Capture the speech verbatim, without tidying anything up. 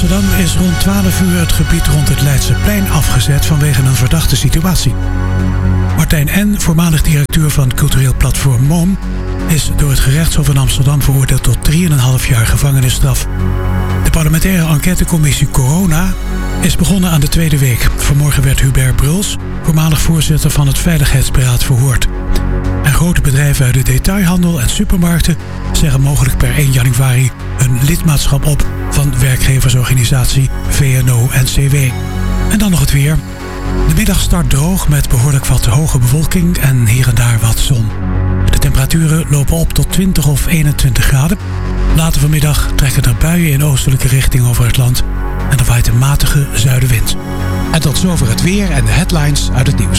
Amsterdam is rond twaalf uur het gebied rond het Leidseplein afgezet vanwege een verdachte situatie. Martijn N., voormalig directeur van cultureel platform Moom, is door het gerechtshof in Amsterdam veroordeeld tot drie komma vijf jaar gevangenisstraf. De parlementaire enquêtecommissie Corona is begonnen aan de tweede week. Vanmorgen werd Hubert Bruls, voormalig voorzitter van het Veiligheidsberaad, verhoord. En grote bedrijven uit de detailhandel en supermarkten zeggen mogelijk per één januari hun lidmaatschap op van werkgeversorganisatie V N O N C W. En dan nog het weer. De middag start droog met behoorlijk wat hoge bewolking en hier en daar wat zon. De temperaturen lopen op tot twintig of eenentwintig graden. Later vanmiddag trekken er buien in oostelijke richting over het land en er waait een matige zuidenwind. En tot zover het weer en de headlines uit het nieuws.